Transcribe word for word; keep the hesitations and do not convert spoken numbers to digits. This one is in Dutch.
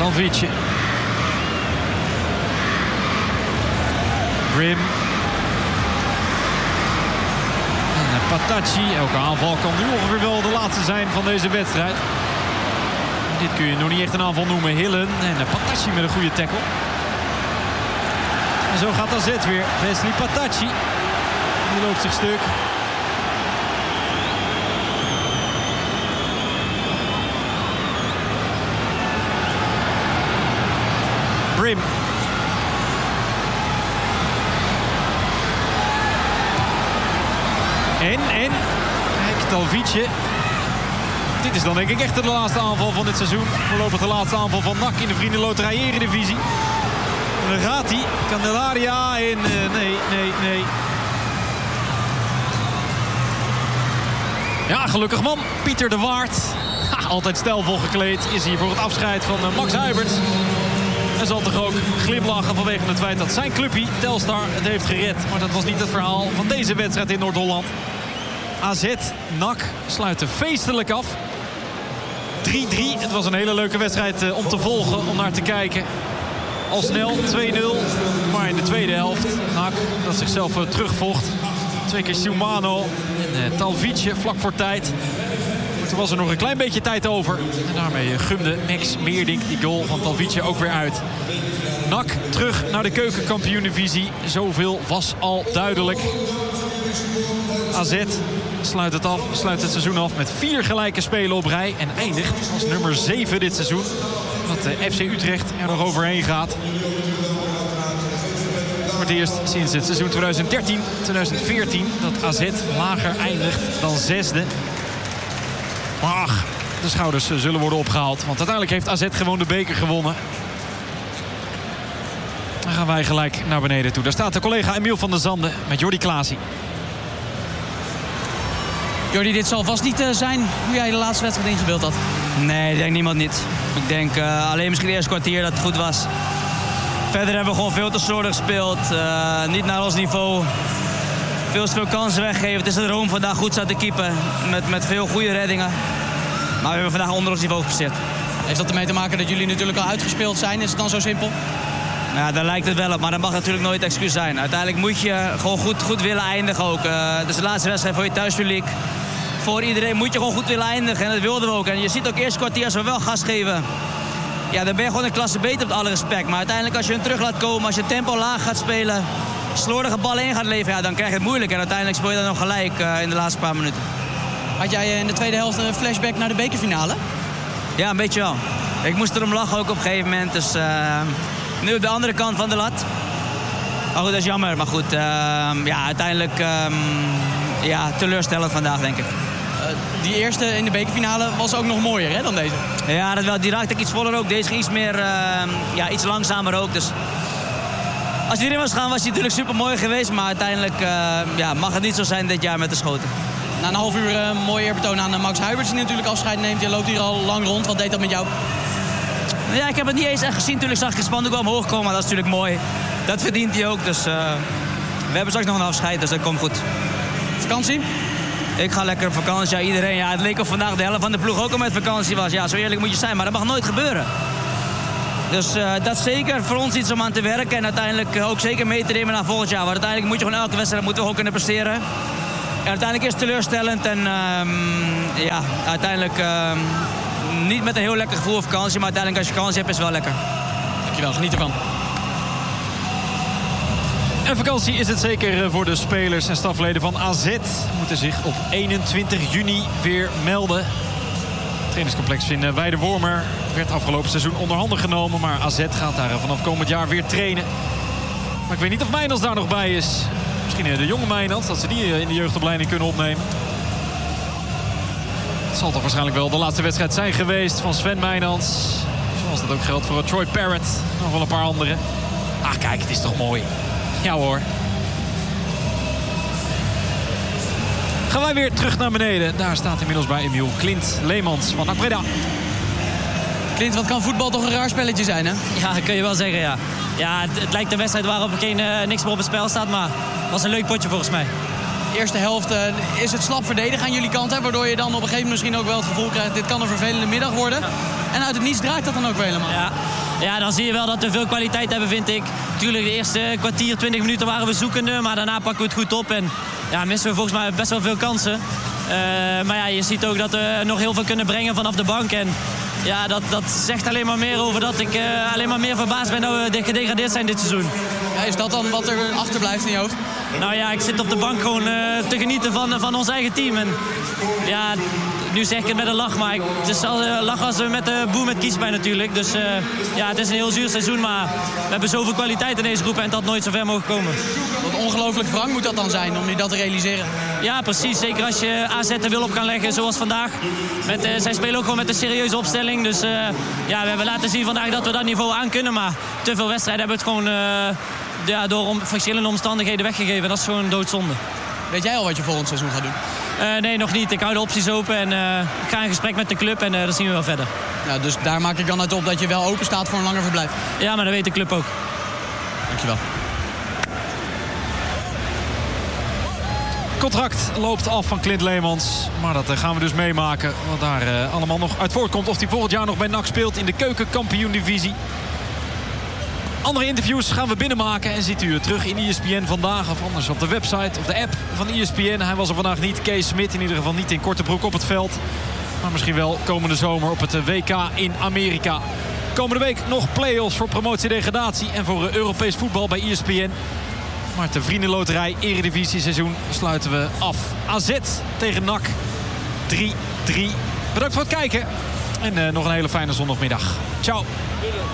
Talvice. Brim. En Patacci. Elke aanval kan nu ongeveer wel de laatste zijn van deze wedstrijd. Dit kun je nog niet echt een aanval noemen. Hillen en Patacci met een goede tackle. En zo gaat A Z weer. Wesley Patacci. Die loopt zich stuk. Brim. En, en. Kijk, Talvice. Dit is dan denk ik echt de laatste aanval van dit seizoen. Voorlopig de laatste aanval van N A C in de Vriendenloterij Eredivisie. En dan gaat hij. Candelaria en... Uh, nee, nee, nee. Ja, gelukkig man. Pieter de Waard. Ha, altijd stijlvol gekleed. Is hier voor het afscheid van uh, Max Huiberts. En zal toch ook glimlachen vanwege het feit dat zijn clubje Telstar het heeft gered. Maar dat was niet het verhaal van deze wedstrijd in Noord-Holland. A Z, N A C sluiten feestelijk af. drie drie. Het was een hele leuke wedstrijd uh, om te volgen, om naar te kijken. Al snel twee nul. Maar in de tweede helft N A C dat zichzelf uh, terugvocht. Twee keer Sumano en uh, Talvice vlak voor tijd. Maar toen was er nog een klein beetje tijd over. En daarmee uh, gumde Max Meerdink die goal van Talvice ook weer uit. N A C terug naar de keukenkampioen-divisie. Zoveel was al duidelijk. A Z sluit het, af, sluit het seizoen af met vier gelijke spelen op rij. En eindigt als nummer zeven dit seizoen. Dat de F C Utrecht er nog overheen gaat. Voor het eerst sinds het seizoen twintig dertien twintig veertien dat A Z lager eindigt dan zesde. Maar ach, de schouders zullen worden opgehaald. Want uiteindelijk heeft A Z gewoon de beker gewonnen. Dan gaan wij gelijk naar beneden toe. Daar staat de collega Emiel van der Zanden met Jordi Klaasie. Jordi, dit zal vast niet uh, zijn hoe jij de laatste wedstrijd ingebeeld had. Nee, ik denk niemand niet. Ik denk uh, alleen misschien het eerste kwartier dat het goed was. Verder hebben we gewoon veel te slordig gespeeld. Uh, niet naar ons niveau. Veel te veel kansen weggeven. Het is een droom vandaag goed zat te keepen. Met, met veel goede reddingen. Maar we hebben vandaag onder ons niveau gepresteerd. Heeft dat ermee te maken dat jullie natuurlijk al uitgespeeld zijn? Is het dan zo simpel? Ja, daar lijkt het wel op, maar dat mag natuurlijk nooit excuus zijn. Uiteindelijk moet je gewoon goed, goed willen eindigen ook. Uh, het is de laatste wedstrijd voor je thuispubliek. Voor iedereen moet je gewoon goed willen eindigen en dat wilden we ook. En je ziet ook eerst kwartier als we wel gas geven. Ja, dan ben je gewoon een klasse beter met alle respect. Maar uiteindelijk als je hem terug laat komen, als je tempo laag gaat spelen, slordige ballen in gaat leveren, ja, dan krijg je het moeilijk. En uiteindelijk speel je dan nog gelijk uh, in de laatste paar minuten. Had jij in de tweede helft een flashback naar de bekerfinale? Ja, een beetje wel. Ik moest erom lachen ook op een gegeven moment. Dus uh, nu op de andere kant van de lat. Maar goed, dat is jammer. Maar goed, uh, ja, uiteindelijk um, ja, teleurstellend vandaag, denk ik. Uh, die eerste in de bekerfinale was ook nog mooier, hè, dan deze? Ja, dat wel. Die raakte ik iets voller ook. Deze ging iets meer, uh, ja, iets langzamer ook. Dus als die erin was gaan, was hij natuurlijk super mooi geweest. Maar uiteindelijk uh, ja, mag het niet zo zijn dit jaar met de schoten. Na een half uur uh, mooi eerbetoon aan Max Huiberts, die natuurlijk afscheid neemt. Je loopt hier al lang rond. Wat deed dat met jou? Ja, ik heb het niet eens echt gezien. Natuurlijk zag ik het spandoek wel omhoog komen. Maar dat is natuurlijk mooi. Dat verdient hij ook. Dus uh, we hebben straks nog een afscheid. Dus dat komt goed. Vakantie? Ik ga lekker op vakantie. Ja, iedereen. Ja, het leek of vandaag de helft van de ploeg ook al met vakantie was. Ja, zo eerlijk moet je zijn. Maar dat mag nooit gebeuren. Dus uh, dat is zeker voor ons iets om aan te werken. En uiteindelijk uh, ook zeker mee te nemen naar volgend jaar. Want uiteindelijk moet je gewoon elke wedstrijd moeten we ook kunnen presteren. En uiteindelijk is het teleurstellend. En uh, ja, uiteindelijk uh, niet met een heel lekker gevoel op vakantie. Maar uiteindelijk als je vakantie hebt is het wel lekker. Dankjewel, geniet ervan. En vakantie is het zeker voor de spelers en stafleden van A Z. Moeten zich op eenentwintig juni weer melden. Het trainingscomplex in Weidewormer werd afgelopen seizoen onder handen genomen. Maar A Z gaat daar vanaf komend jaar weer trainen. Maar ik weet niet of Mijnans daar nog bij is. Misschien de jonge Mijnans, dat ze die in de jeugdopleiding kunnen opnemen. Het zal toch waarschijnlijk wel de laatste wedstrijd zijn geweest van Sven Mijnans. Zoals dat ook geldt voor Troy Parrott. Nog wel een paar anderen. Ah, kijk, het is toch mooi. Ja hoor. Gaan wij weer terug naar beneden. Daar staat inmiddels bij Emiel Clint Leemans van A C Breda. Clint, wat kan voetbal toch een raar spelletje zijn, hè? Ja, dat kun je wel zeggen, ja. Ja, het, het lijkt een wedstrijd waarop geen, uh, niks meer op het spel staat, maar het was een leuk potje volgens mij. eerste helft uh, is het slap verdedigen aan jullie kant. Hè, waardoor je dan op een gegeven moment misschien ook wel het gevoel krijgt... dit kan een vervelende middag worden. En uit het niets draait dat dan ook weer helemaal. Ja. Ja, dan zie je wel dat we veel kwaliteit hebben, vind ik. Natuurlijk, de eerste kwartier, twintig minuten waren we zoekende. Maar daarna pakken we het goed op. En ja, missen we volgens mij best wel veel kansen. Uh, maar ja, je ziet ook dat we nog heel veel kunnen brengen vanaf de bank. En ja, dat, dat zegt alleen maar meer over dat ik uh, alleen maar meer verbaasd ben dat we gedegradeerd zijn dit seizoen. Ja, is dat dan wat er achterblijft in je hoofd? Nou ja, ik zit op de bank gewoon uh, te genieten van, van ons eigen team. En ja, nu zeg ik het met een lach, maar ik, het is al uh, lachen als we met de boer met kiespijn natuurlijk. Dus uh, ja, het is een heel zuur seizoen, maar we hebben zoveel kwaliteit in deze groep en het had nooit zo ver mogen komen. Wat ongelooflijk wrang moet dat dan zijn om je dat te realiseren? Ja, precies. Zeker als je A Z er wil op gaan leggen zoals vandaag. Met, uh, zij spelen ook gewoon met een serieuze opstelling. Dus uh, ja, we hebben laten zien vandaag dat we dat niveau aan kunnen. Maar te veel wedstrijden hebben we het gewoon uh, ja, door om, verschillende omstandigheden weggegeven. Dat is gewoon doodzonde. Weet jij al wat je volgend seizoen gaat doen? Uh, nee, nog niet. Ik hou de opties open en uh, ik ga in gesprek met de club en uh, dat zien we wel verder. Ja, dus daar maak ik dan uit op dat je wel open staat voor een langer verblijf? Ja, maar dat weet de club ook. Dankjewel. Contract loopt af van Clint Leemans. Maar dat gaan we dus meemaken. Wat daar uh, allemaal nog uit voortkomt. Of hij volgend jaar nog bij N A C speelt in de keukenkampioen-divisie. Andere interviews gaan we binnenmaken. En ziet u terug in E S P N vandaag. Of anders op de website of de app van E S P N. Hij was er vandaag niet. Kees Smit in ieder geval niet in korte broek op het veld. Maar misschien wel komende zomer op het W K in Amerika. Komende week nog play-offs voor promotie-degradatie. En voor Europees voetbal bij E S P N. Maar de Vriendenloterij Eredivisie seizoen sluiten we af. A Z tegen N A C drie drie. Bedankt voor het kijken. En uh, nog een hele fijne zondagmiddag. Ciao.